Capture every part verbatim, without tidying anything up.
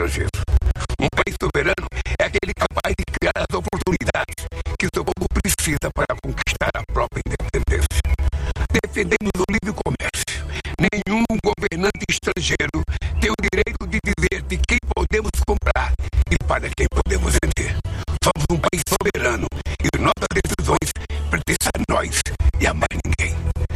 estrangeiro. Um país soberano é aquele capaz de criar as oportunidades que seu povo precisa para conquistar a própria independência. Defendemos o livre comércio. Nenhum governante estrangeiro tem o direito de dizer de quem podemos comprar e para quem podemos vender. Somos um país soberano e nossas decisões pertencem a nós e a mais ninguém.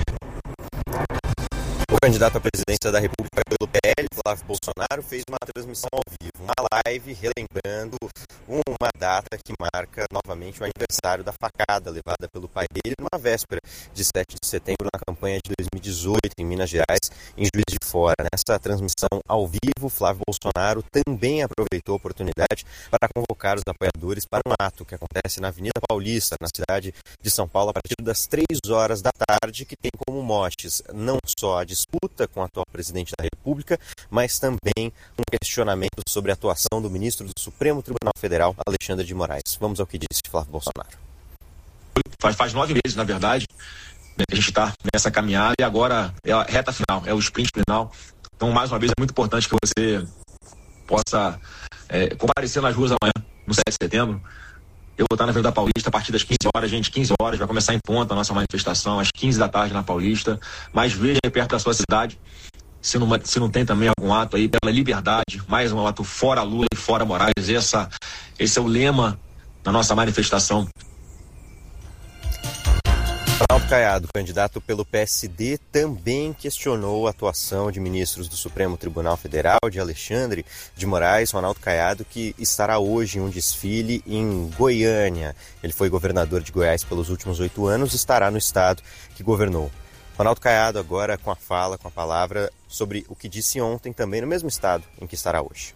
O candidato à presidência da República pelo P L, Flávio Bolsonaro, fez uma transmissão ao vivo, uma live relembrando uma data que marca novamente o aniversário da facada levada pelo pai dele numa véspera de sete de setembro na campanha de dois mil e dezoito em Minas Gerais, em Juiz de Fora. Nessa transmissão ao vivo, Flávio Bolsonaro também aproveitou a oportunidade para convocar os apoiadores para um ato que acontece na Avenida Paulista, na cidade de São Paulo, a partir das três horas da tarde, que tem como motes não só a disputa com o atual presidente da República, mas também um questionamento sobre a atuação do ministro do Supremo Tribunal Federal, Alexandre de Moraes. Vamos ao que disse Flávio Bolsonaro. Faz, faz nove meses, na verdade, né, que a gente está nessa caminhada e agora é a reta final, é o sprint final. Então, mais uma vez, é muito importante que você possa é, comparecer nas ruas amanhã, no sete de setembro. Eu vou estar na Avenida Paulista a partir das quinze horas, gente, quinze horas, vai começar em ponta a nossa manifestação, às quinze da tarde na Paulista, mas veja perto da sua cidade, se não, se não tem também algum ato aí pela liberdade, mais um ato fora Lula e fora Moraes, essa, esse é o lema da nossa manifestação. Ronaldo Caiado, candidato pelo P S D, também questionou a atuação de ministros do Supremo Tribunal Federal, de Alexandre de Moraes. Ronaldo Caiado, que estará hoje em um desfile em Goiânia. Ele foi governador de Goiás pelos últimos oito anos e estará no estado que governou. Ronaldo Caiado agora com a fala, com a palavra, sobre o que disse ontem também no mesmo estado em que estará hoje.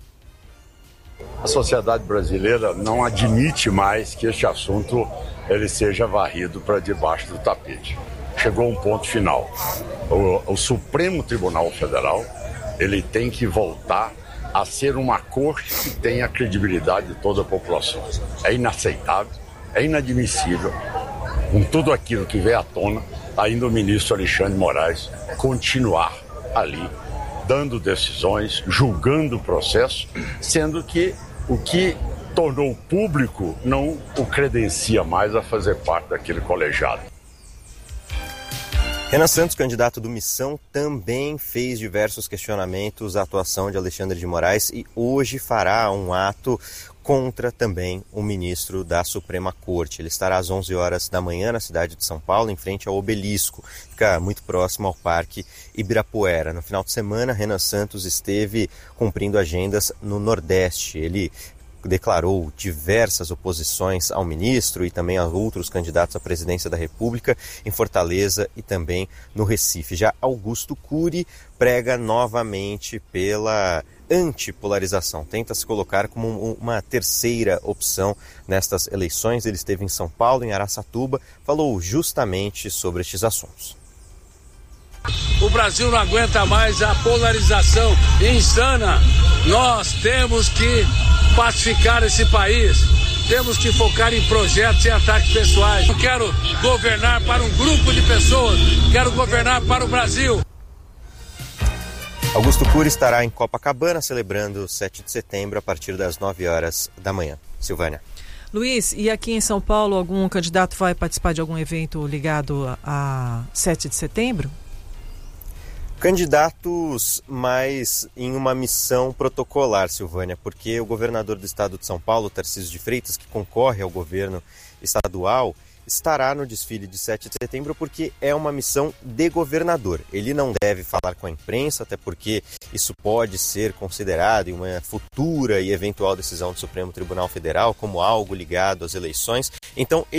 A sociedade brasileira não admite mais que este assunto ele seja varrido para debaixo do tapete. Chegou um ponto final. O, o Supremo Tribunal Federal ele tem que voltar a ser uma corte que tenha a credibilidade de toda a população. É inaceitável, é inadmissível, com tudo aquilo que veio à tona, ainda o ministro Alexandre de Moraes continuar ali, dando decisões, julgando o processo, sendo que o que tornou público não o credencia mais a fazer parte daquele colegiado. Renan Santos, candidato do Missão, também fez diversos questionamentos à atuação de Alexandre de Moraes e hoje fará um ato contra também o ministro da Suprema Corte. Ele estará às onze horas da manhã na cidade de São Paulo, em frente ao Obelisco, fica muito próximo ao Parque Ibirapuera. No final de semana, Renan Santos esteve cumprindo agendas no Nordeste. Ele declarou diversas oposições ao ministro e também a outros candidatos à presidência da República em Fortaleza e também no Recife. Já Augusto Cury prega novamente pela antipolarização, tenta se colocar como uma terceira opção nestas eleições. Ele esteve em São Paulo, em Araçatuba, falou justamente sobre estes assuntos. O Brasil não aguenta mais a polarização insana. Nós temos que pacificar esse país. Temos que focar em projetos e ataques pessoais. Não quero governar para um grupo de pessoas, quero governar para o Brasil. Augusto Cury estará em Copacabana celebrando sete de setembro a partir das nove horas da manhã. Silvânia. Luiz, e aqui em São Paulo, algum candidato vai participar de algum evento ligado a sete de setembro? Candidatos mais em uma missão protocolar, Silvânia, porque o governador do estado de São Paulo, Tarcísio de Freitas, que concorre ao governo estadual, estará no desfile de sete de setembro porque é uma missão de governador. Ele não deve falar com a imprensa, até porque isso pode ser considerado em uma futura e eventual decisão do Supremo Tribunal Federal como algo ligado às eleições. Então, ele